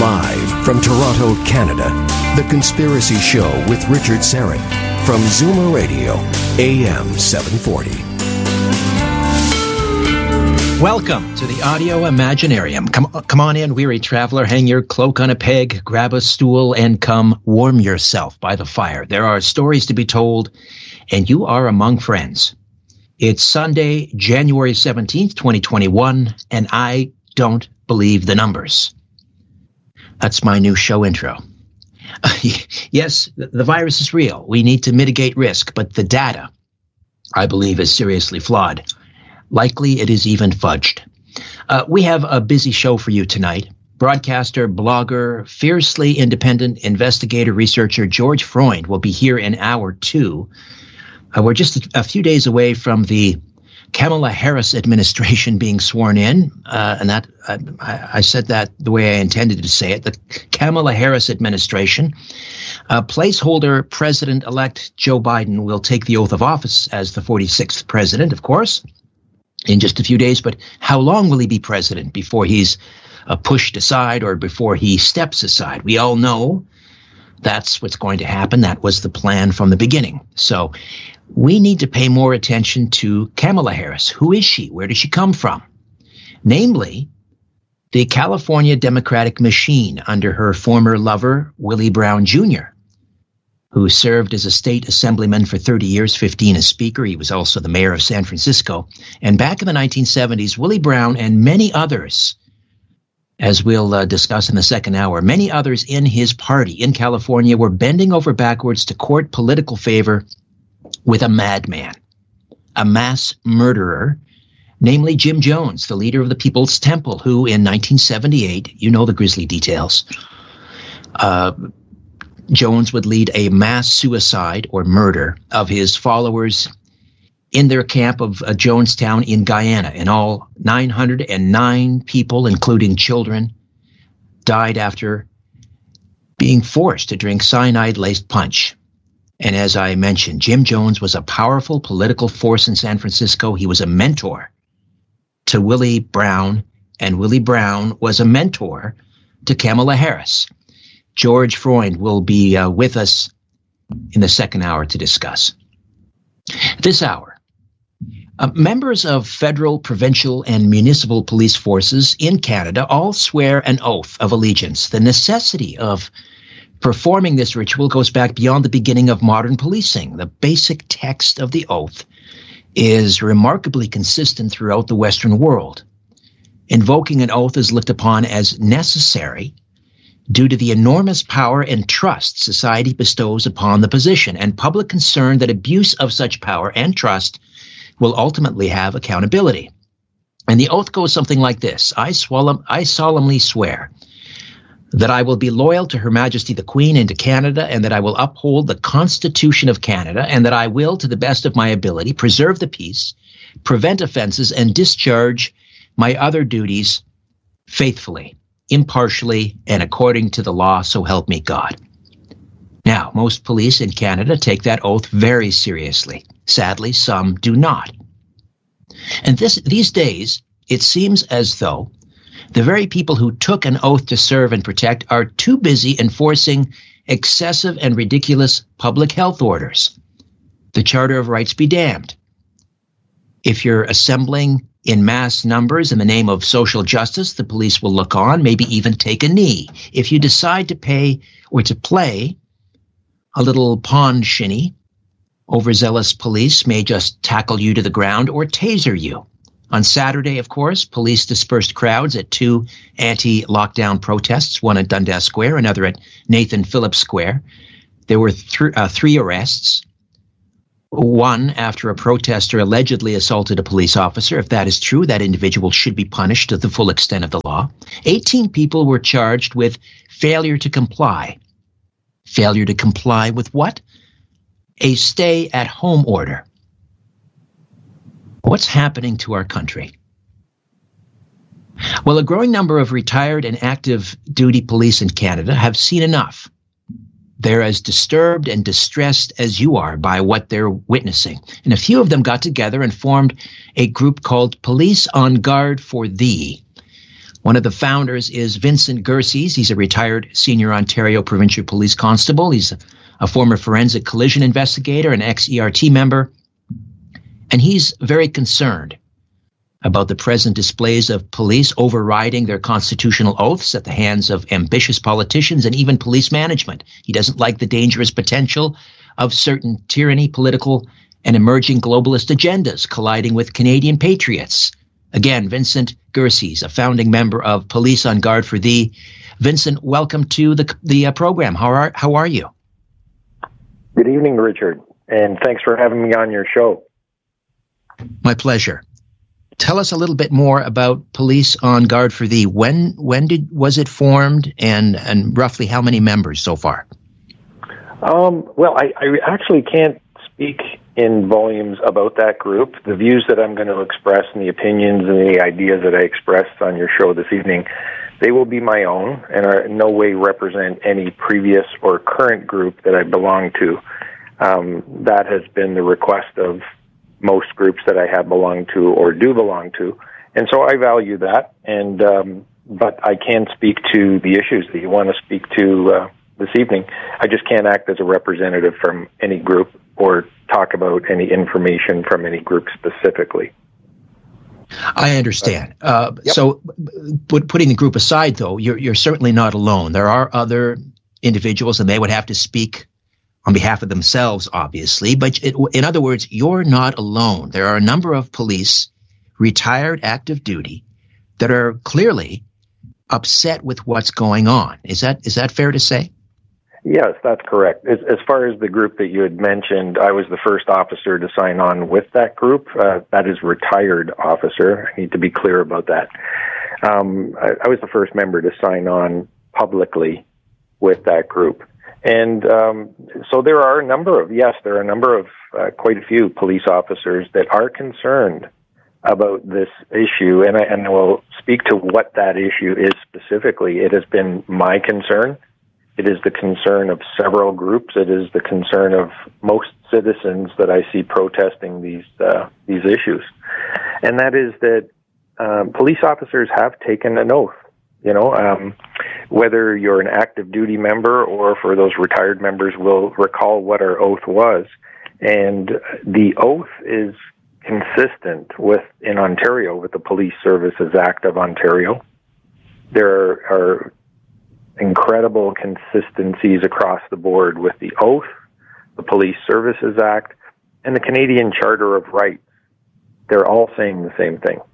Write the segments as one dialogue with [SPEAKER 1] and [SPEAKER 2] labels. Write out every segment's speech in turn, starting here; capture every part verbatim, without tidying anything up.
[SPEAKER 1] Live from Toronto, Canada, The Conspiracy Show with Richard Syrett from Zoomer Radio, A M seven forty.
[SPEAKER 2] Welcome to the Audio Imaginarium. Come, come on in, weary traveler. Hang your cloak on a peg, grab a stool, and come warm yourself by the fire. There are stories to be told, and you are among friends. It's Sunday, January seventeenth, twenty twenty-one, and I don't believe the numbers. That's my new show intro. Uh, yes, the virus is real. We need to mitigate risk, but the data, I believe, is seriously flawed. Likely it is even fudged. Uh, we have a busy show for you tonight. Broadcaster, blogger, fiercely independent investigator, researcher George Freund will be here in hour two. Uh, we're just a, a few days away from the Kamala Harris administration being sworn in, uh, and that uh, I, I said that the way I intended to say it. The Kamala Harris administration, uh, placeholder President-elect Joe Biden will take the oath of office as the forty-sixth president, of course, in just a few days. But how long will he be president before he's uh, pushed aside or before he steps aside? We all know that's what's going to happen. That was the plan from the beginning. So we need to pay more attention to Kamala Harris. Who is she? Where does she come from? Namely, the California Democratic machine under her former lover, Willie Brown Junior, who served as a state assemblyman for thirty years, fifteen as speaker. He was also the mayor of San Francisco. And back in the nineteen seventies, Willie Brown and many others, as we'll uh, discuss in the second hour, many others in his party in California were bending over backwards to court political favor with a madman, a mass murderer, namely Jim Jones, the leader of the People's Temple, who in nineteen seventy-eight, you know the grisly details, uh, Jones would lead a mass suicide or murder of his followers in their camp of uh, Jonestown in Guyana. In all, nine hundred nine people, including children, died after being forced to drink cyanide-laced punch. And as I mentioned, Jim Jones was a powerful political force in San Francisco. He was a mentor to Willie Brown, and Willie Brown was a mentor to Kamala Harris. George Freund will be uh, with us in the second hour to discuss. This hour, uh, members of federal, provincial, and municipal police forces in Canada all swear an oath of allegiance. The necessity of performing this ritual goes back beyond the beginning of modern policing. The basic text of the oath is remarkably consistent throughout the Western world. Invoking an oath is looked upon as necessary due to the enormous power and trust society bestows upon the position, and public concern that abuse of such power and trust will ultimately have accountability. And the oath goes something like this: I, swallow, I solemnly swear that I will be loyal to Her Majesty the Queen and to Canada, and that I will uphold the Constitution of Canada, and that I will, to the best of my ability, preserve the peace, prevent offenses, and discharge my other duties faithfully, impartially, and according to the law, so help me God. Now, most police in Canada take that oath very seriously. Sadly, some do not. And this, these days, it seems as though the very people who took an oath to serve and protect are too busy enforcing excessive and ridiculous public health orders. The Charter of Rights be damned. If you're assembling in mass numbers in the name of social justice, the police will look on, maybe even take a knee. If you decide to pay or to play a little pawn shinny, overzealous police may just tackle you to the ground or taser you. On Saturday, of course, police dispersed crowds at two anti-lockdown protests, one at Dundas Square, another at Nathan Phillips Square. There were th- uh, three arrests, one after a protester allegedly assaulted a police officer. If that is true, that individual should be punished to the full extent of the law. eighteen people were charged with failure to comply. Failure to comply with what? A stay-at-home order. What's happening to our country? Well, a growing number of retired and active duty police in Canada have seen enough. They're as disturbed and distressed as you are by what they're witnessing. And a few of them got together and formed a group called Police on Guard for Thee. One of the founders is Vincent Gerses. He's a retired senior Ontario Provincial Police Constable. He's a, a former forensic collision investigator, an ex-E R T member, and he's very concerned about the present displays of police overriding their constitutional oaths at the hands of ambitious politicians and even police management. He doesn't like the dangerous potential of certain tyranny, political, and emerging globalist agendas colliding with Canadian patriots. Again, Vincent Gerses, a founding member of Police on Guard for Thee. Vincent, welcome to the the uh, program. How are how are you?
[SPEAKER 3] Good evening, Richard, and thanks for having me on your show.
[SPEAKER 2] My pleasure. Tell us a little bit more about Police on Guard for Thee. When when did was it formed, and and roughly how many members so far?
[SPEAKER 3] Um, well, I, I actually can't speak in volumes about that group. The views that I'm going to express and the opinions and the ideas that I expressed on your show this evening, they will be my own and are in no way represent any previous or current group that I belong to. Um, that has been the request of most groups that I have belonged to or do belong to. And so I value that, and um, but I can speak to the issues that you want to speak to uh, this evening. I just can't act as a representative from any group or talk about any information from any group specifically.
[SPEAKER 2] I understand. Uh, yep. So put, putting the group aside, though, you're, you're certainly not alone. There are other individuals, and they would have to speak on behalf of themselves, obviously. But it, in other words, you're not alone. There are a number of police, retired active duty, that are clearly upset with what's going on. Is that is that fair to say?
[SPEAKER 3] Yes, that's correct. As, as far as the group that you had mentioned, I was the first officer to sign on with that group. Uh, that is retired officer. I need to be clear about that. Um, I, I was the first member to sign on publicly with that group. And um, so there are a number of, yes, there are a number of, uh, quite a few police officers that are concerned about this issue. And I, and I will speak to what that issue is specifically. It has been my concern. It is the concern of several groups. It is the concern of most citizens that I see protesting these uh, these issues. And that is that um, police officers have taken an oath. You know, um, whether you're an active duty member or for those retired members will recall what our oath was. And the oath is consistent with, in Ontario, with the Police Services Act of Ontario. There are incredible consistencies across the board with the oath, the Police Services Act, and the Canadian Charter of Rights. They're all saying the same thing.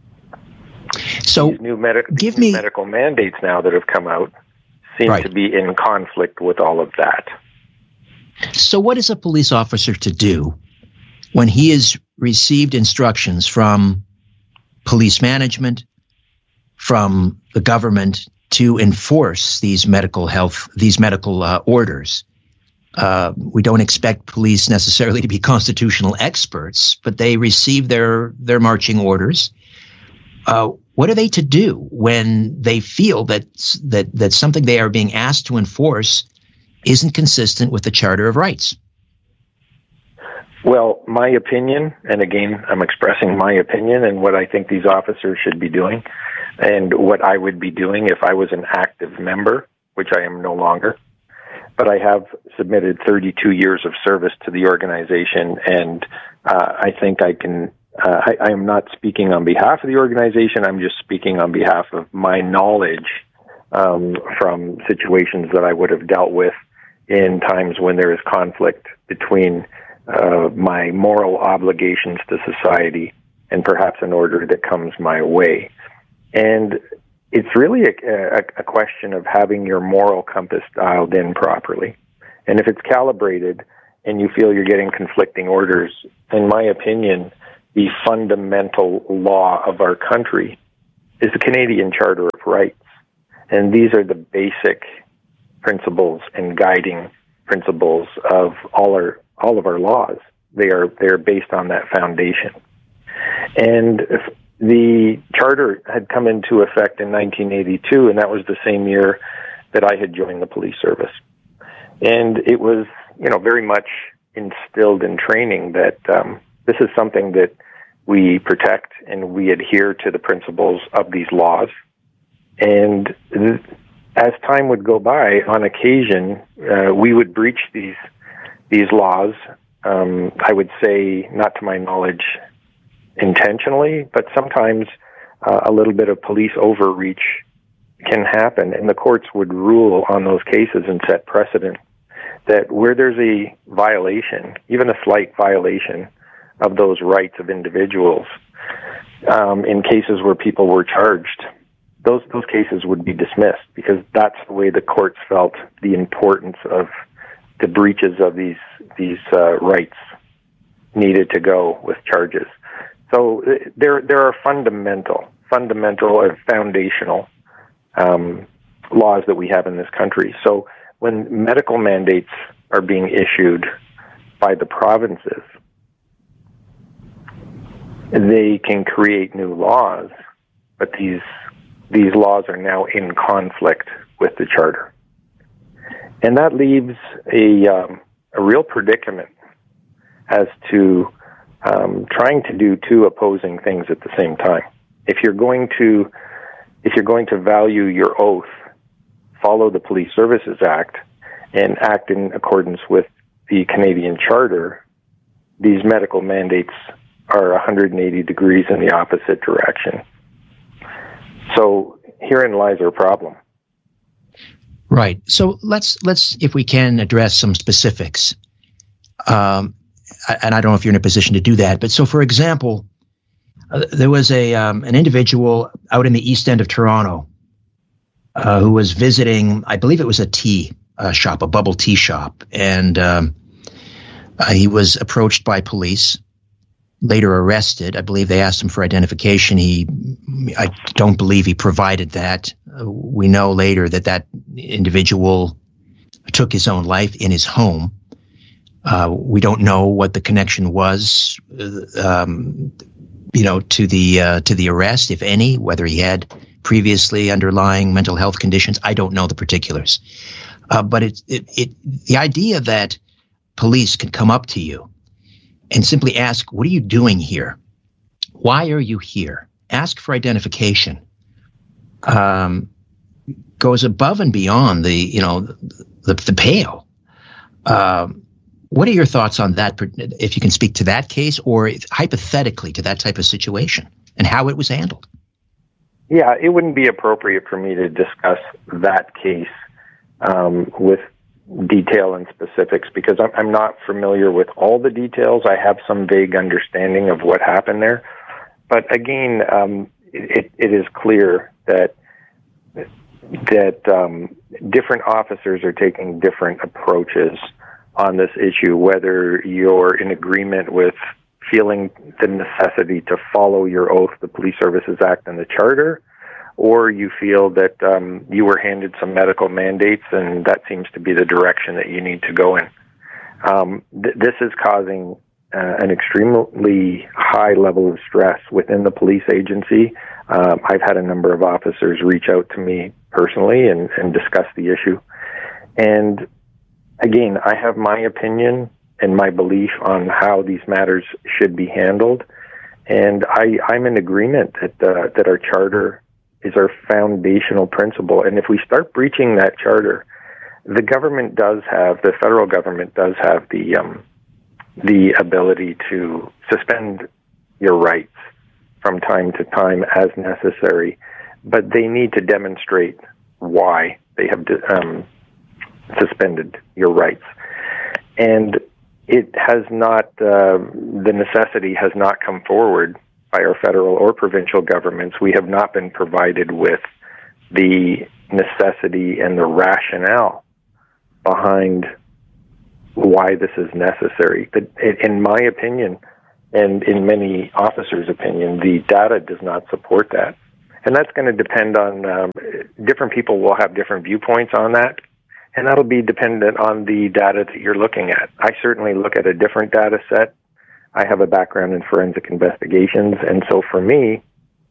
[SPEAKER 2] So
[SPEAKER 3] these new, medic-
[SPEAKER 2] give
[SPEAKER 3] these new
[SPEAKER 2] me
[SPEAKER 3] medical mandates now that have come out seem
[SPEAKER 2] right.
[SPEAKER 3] to be in conflict with all of that.
[SPEAKER 2] So what is a police officer to do when he has received instructions from police management, from the government, to enforce these medical health, these medical uh, orders? Uh, we don't expect police necessarily to be constitutional experts, but they receive their their marching orders. Uh, what are they to do when they feel that that that something they are being asked to enforce isn't consistent with the Charter of Rights?
[SPEAKER 3] Well, my opinion, and again, I'm expressing my opinion and what I think these officers should be doing, and what I would be doing if I was an active member, which I am no longer. But I have submitted thirty-two years of service to the organization, and uh, I think I can, uh, I, I am not speaking on behalf of the organization, I'm just speaking on behalf of my knowledge um, from situations that I would have dealt with in times when there is conflict between uh, my moral obligations to society and perhaps an order that comes my way. And it's really a, a, a question of having your moral compass dialed in properly. And if it's calibrated and you feel you're getting conflicting orders, in my opinion, the fundamental law of our country is the Canadian Charter of Rights. And these are the basic principles and guiding principles of all our all of our laws. They are they are based on that foundation. And if the charter had come into effect in nineteen eighty-two, and that was the same year that I had joined the police service. And it was, you know, very much instilled in training that um, this is something that we protect and we adhere to the principles of these laws. And th- as time would go by, on occasion, uh, we would breach these these laws. Um, I would say, not to my knowledge, intentionally, but sometimes uh, a little bit of police overreach can happen, and the courts would rule on those cases and set precedent that where there's a violation, even a slight violation of those rights of individuals, um, in cases where people were charged, those those cases would be dismissed, because that's the way the courts felt the importance of the breaches of these these uh, rights needed to go with charges. So uh, there there are fundamental, fundamental or foundational um, laws that we have in this country. So when medical mandates are being issued by the provinces, they can create new laws, but these these laws are now in conflict with the Charter. And that leaves a, um, a real predicament as to um, trying to do two opposing things at the same time. If you're going to, if you're going to value your oath, follow the Police Services Act, and act in accordance with the Canadian Charter, these medical mandates are one hundred eighty degrees in the opposite direction. So herein lies our problem.
[SPEAKER 2] Right. So let's let's, if we can, address some specifics. Um, and I don't know if you're in a position to do that, but so, for example, uh, there was a um, an individual out in the East End of Toronto uh, who was visiting, I believe it was a tea uh, shop, a bubble tea shop, and um, uh, he was approached by police. Later arrested. I believe they asked him for identification. He, I don't believe he provided that. Uh, we know later that that individual took his own life in his home. Uh, we don't know what the connection was, uh, um, you know, to the uh, to the arrest, if any. Whether he had previously underlying mental health conditions, I don't know the particulars. Uh, but it, it, it, the idea that police can come up to you and simply ask, what are you doing here? Why are you here? Ask for identification. Um, goes above and beyond the, you know, the, the pale. Um, what are your thoughts on that, if you can speak to that case, or hypothetically to that type of situation and how it was handled?
[SPEAKER 3] Yeah, it wouldn't be appropriate for me to discuss that case um, with detail and specifics, because I'm, I'm not familiar with all the details. I have some vague understanding of what happened there. But again, um, it, it is clear that that um, different officers are taking different approaches on this issue, whether you're in agreement with feeling the necessity to follow your oath, the Police Services Act and the Charter, or you feel that um, you were handed some medical mandates and that seems to be the direction that you need to go in. Um, th- this is causing uh, an extremely high level of stress within the police agency. Um, I've had a number of officers reach out to me personally and, and discuss the issue. And again, I have my opinion and my belief on how these matters should be handled. And I, I'm in agreement that uh, that our charter is our foundational principle. And if we start breaching that charter, the government does have, the federal government does have the um, the ability to suspend your rights from time to time as necessary, but they need to demonstrate why they have um, suspended your rights. And it has not, uh, the necessity has not come forward by our federal or provincial governments. We have not been provided with the necessity and the rationale behind why this is necessary. But in my opinion, and in many officers' opinion, the data does not support that. And that's going to depend on, um, different people will have different viewpoints on that, and that'll be dependent on the data that you're looking at. I certainly look at a different data set. I have a background in forensic investigations, and so for me,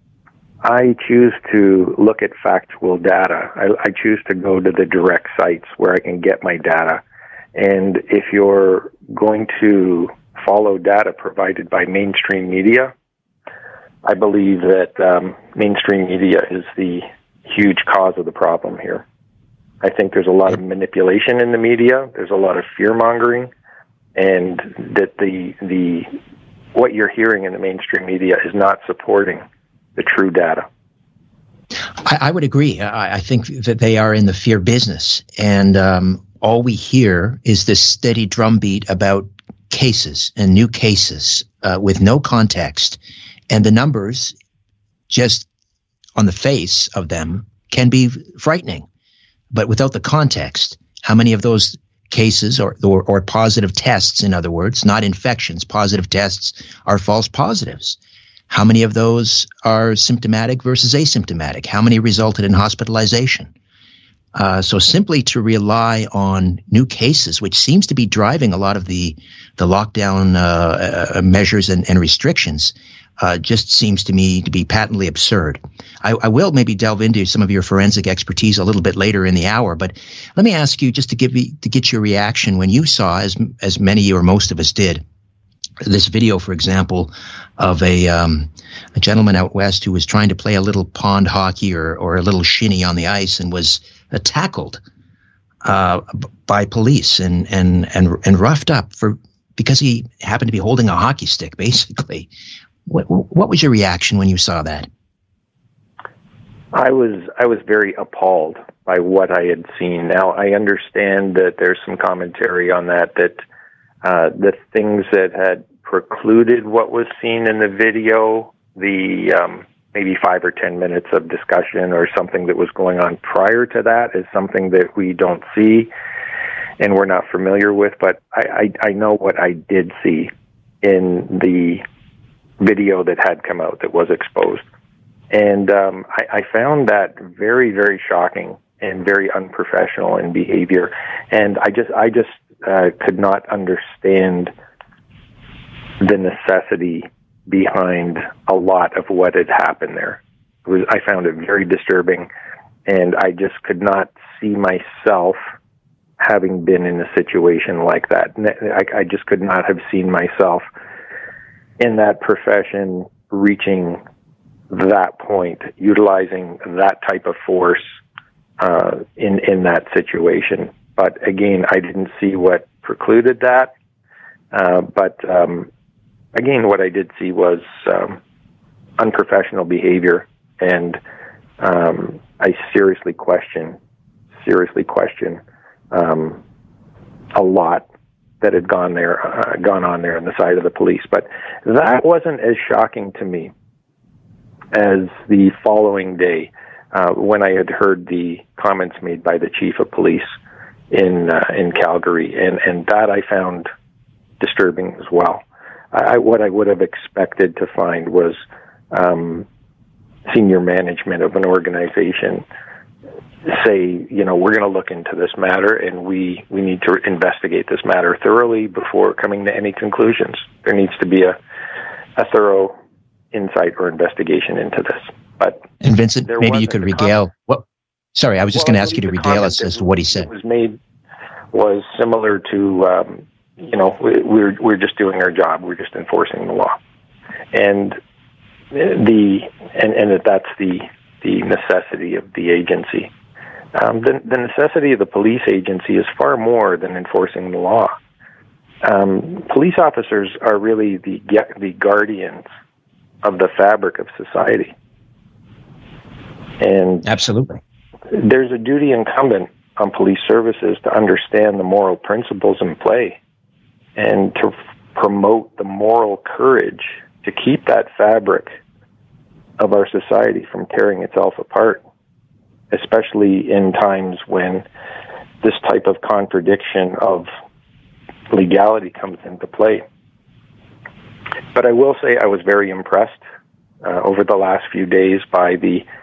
[SPEAKER 3] I choose to look at factual data. I, I choose to go to the direct sites where I can get my data. And if you're going to follow data provided by mainstream media, I believe that um, mainstream media is the huge cause of the problem here. I think there's a lot of manipulation in the media. There's a lot of fear-mongering, and that the the what you're hearing in the mainstream media is not supporting the true data.
[SPEAKER 2] I, I would agree. I, I think that they are in the fear business, and um, all we hear is this steady drumbeat about cases and new cases uh, with no context, and the numbers, just on the face of them, can be frightening. But without the context, how many of those cases or, or or positive tests, in other words, not infections, positive tests are false positives? How many of those are symptomatic versus asymptomatic? How many resulted in hospitalization? Uh, so simply to rely on new cases, which seems to be driving a lot of the the lockdown uh, uh, measures and, and restrictions, uh, just seems to me to be patently absurd. I, I will maybe delve into some of your forensic expertise a little bit later in the hour, but let me ask you, just to give me to get your reaction when you saw, as as many or most of us did, this video, for example, of a um, a gentleman out west who was trying to play a little pond hockey or or a little shinny on the ice and was uh, tackled uh, by police and and and and roughed up for because he happened to be holding a hockey stick, basically. What what was your reaction when you saw that?
[SPEAKER 3] I was I was very appalled by what I had seen. Now, I understand that there's some commentary on that, that uh, the things that had precluded what was seen in the video, the um, maybe five or ten minutes of discussion or something that was going on prior to that, is something that we don't see and we're not familiar with. But I, I, I know what I did see in the video that had come out that was exposed. And um, I, I found that very, very shocking and very unprofessional in behavior. And I just, I just uh, could not understand the necessity behind a lot of what had happened there. It was, I found it very disturbing, and I just could not see myself having been in a situation like that. I, I just could not have seen myself in that profession reaching that point, utilizing that type of force uh, in in that situation. But again, I didn't see what precluded that. Uh, but um, again, what I did see was um, unprofessional behavior, and um, I seriously question, seriously question um, a lot that had gone there, uh, gone on there on the side of the police. But that wasn't as shocking to me as the following day, uh, when I had heard the comments made by the chief of police in uh, in Calgary, and, and that I found disturbing as well. I, what I would have expected to find was um, senior management of an organization say, you know, we're going to look into this matter, and we, we need to investigate this matter thoroughly before coming to any conclusions. There needs to be a, a thorough insight or investigation into this. But
[SPEAKER 2] and Vincent, maybe you could regale what? Sorry, I was just
[SPEAKER 3] well,
[SPEAKER 2] going to ask you to regale us as to what he said.
[SPEAKER 3] Was made was similar to um, you know we, we're we're just doing our job. We're just enforcing the law, and the and and that that's the the necessity of the agency. Um, the, the necessity of the police agency is far more than enforcing the law. Um, police officers are really the the guardians of the fabric of society. And
[SPEAKER 2] absolutely,
[SPEAKER 3] there's a duty incumbent on police services to understand the moral principles in play and to f- promote the moral courage to keep that fabric of our society from tearing itself apart, especially in times when this type of contradiction of legality comes into play. But I will say I was very impressed uh, over the last few days by the